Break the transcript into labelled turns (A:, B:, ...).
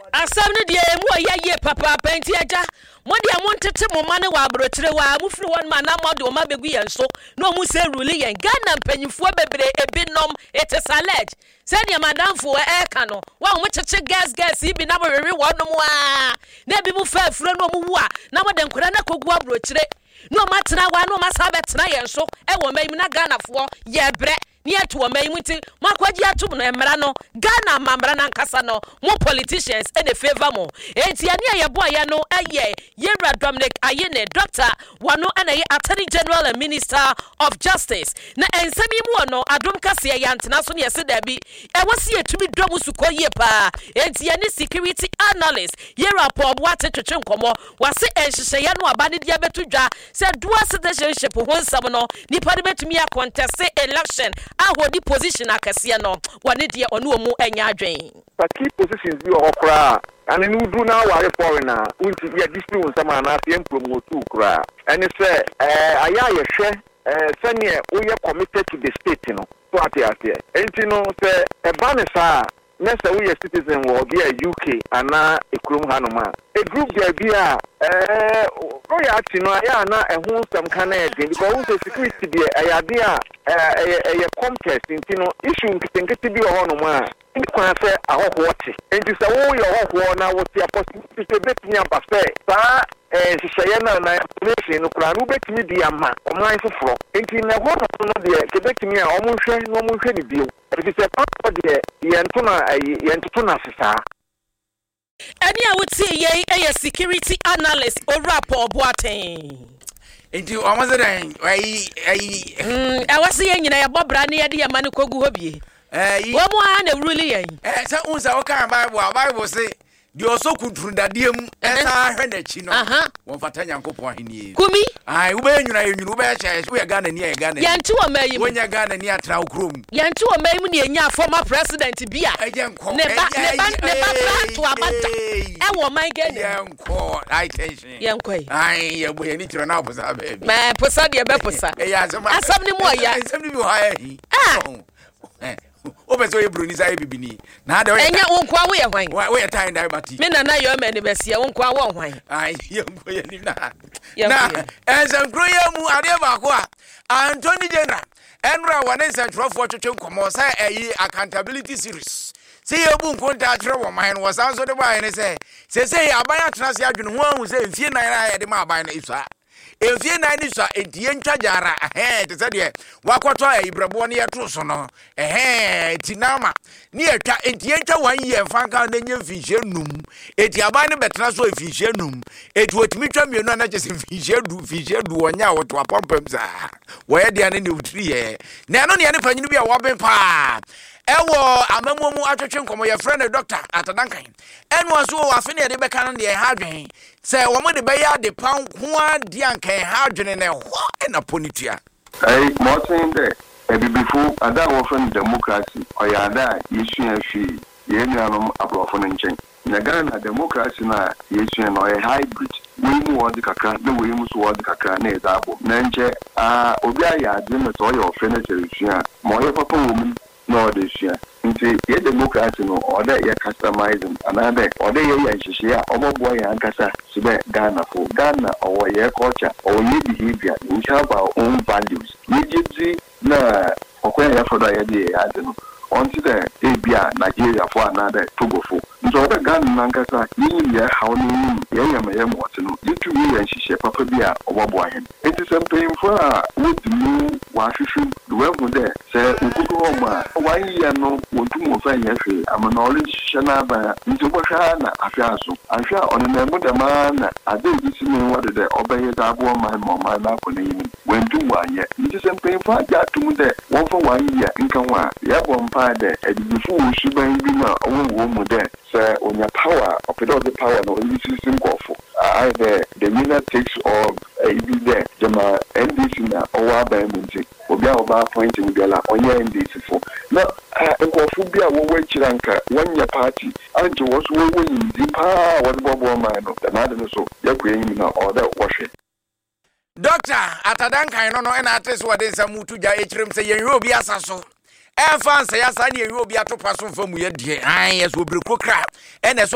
A: asam ne de emu oyaye papa penti aja mo de amontete mo mane wa abrochire wa amufiri won ma na mo de o ma begu yen so no mu se rule yen Ghana mpanyimfo bebre ebinom it is alleged said your madam for e ka no wa mo cheche gas ibi na mo wewe wonom wa na bi mu fa afuro no mu wu a na mo de nkora na kogu abrochire no matena wa no masa betena yen so e wo mayim na Ghana fo ye bre ni atu wo mayim ti makwaji atum no emra no Ghana mamra na nkasa no mo politicians e dey favor mo enti ane ye boy ya no aye Yera Dominic Ayine doctor wano ana ye Attorney General and Minister of Justice na ensemi mu no adom kase ye antena so ne yese da bi e wose etumi dom suko ye pa enti ane security analyst Yera Pobwate twetwe nkomo wase enhyehyeye no aba ne dia betudwa se dual citizenship ho nsam no nipa de betumi a contest election ahodi position akase no wane de ono mu enya adwen
B: key positions bi okra and in do now ware foreigner unti ya dispute nsam na afem promote ukra and say aya ye hwe senior we committed to the state no so ati enti no say e banisa nessa we citizen will be a UK and na ekrum hanoma a group there be a royalty no ya na ehun sam kana again because we security be a idea a contest intino issue nkete bi ohonoma kwa say ahohwote enti say wo ye ahohwo na wo ti possibility to betimi abase sa shishaye na information no kura no betimi di ama online foforo enti na ho no de kebetimi a omunhwe no omunhwe ni bio it is a part de yento na sisa
A: ani a wuti ye security analyst Owura Pobwate
C: enti o ma zedan
A: awase ye nyina ye bobra ne ye de yama ne kogu hobie wo mo ha na rule yen
C: sa unsa o kan Bible say di oso kudrundadiem esa hwe na chi no won fata Nyankopon ahenie
A: kumi
C: ai wo be nyuna wo be hye wo ye Ghana ni ye Ghana
A: yanti wo mayim
C: wonya Ghana ni atra okrom
A: yanti wo mayim ne enya former president bia ne ba to abata e wo man Ghana
C: yanko ai tension
A: yankoi
C: ai ye bo ye ni tiro na posa ba bi
A: ma posa de be posa
C: e ya
A: asam ni mo ya
C: asam ni bi ho ya hi obeso ye broni sai bibini na de
A: enya wonkwa wo ye hwan
C: wo ye time diabetes
A: me na yo me ne besia wonkwa wo hwan
C: ai yenko ye ni na ensem kroye mu ade ba ko a Anthony General enra wane centrofo twetwe nkomo sai accountability series se ye bu nkonta atre wo man wo san so de ba ne se aban atena se adwene ho ahu se mfie nan na ye de ma aban na isa efie nan ni so entie ntwa jara te se de wakoto ibrabo ne yeto so no tinama ni etwa entie ntwa wan ye fanka na nya finhye num eti aban ne betena so finhye num eti otimi twa mienu na chese finhye du onya woto apompam za wo ye de ane ne utri ye na no ne ne panyinu bi a wo ben pa ewo amamumu atwetwe nkomo ye friend doctor atadankan enu aso wo afi ne de beka no de ha dwen se wo mo de be ya de pan ho ade ankan ha dwen ne ho na ponitua
D: more saying that before ada wo friend democracy o ya da yesu ahwi ye nuanom abrofo no nchen na Ghana democracy na yesu na o hybrid we mu word kakra na we mu so word kakra na ezabo na nche obi aya ade me so your friend na mo ye papa wo mu no this year nti ye democracy no order ye customizing another order ye nhihia omobo ye ankasa sibe Ghana for Ghana or ye culture or ye behavior we have our own values we give na okwen ye for that ye dey had no until the Abia Nigeria for another Togo for so the Ghana nankasa ni ye how ni ye yam what no you to we nhihia papa bia omobo him it is something for with me wa hwehwem the way there say ukuku ma 1 year no wontu mo fa yehwe am knowledge shana ba nti bo hwa na afia so afia on na mo da ma na ade isi me what the obeye da abo ma ma na ko na yimi wentu wa ye nti something for ja tum de won for 1 year nkan wa ya bo mpa de edifu shuban bi na owo mo de say onya power opedo the power no isi simkofo either the winner takes all be there jama NDC na owa ba munti obi a oba appointing biala onye NDC for na enkofu bia wo wachiranka wanya party anjo wo so wo yin pa wo bobo man no na de so yakwen na order washe
C: doctor atadankan no na ates wo de samutu ja echirem se yen obi asaso fans ya sa ne obi atopa so famu ye die an yes obreko kra ene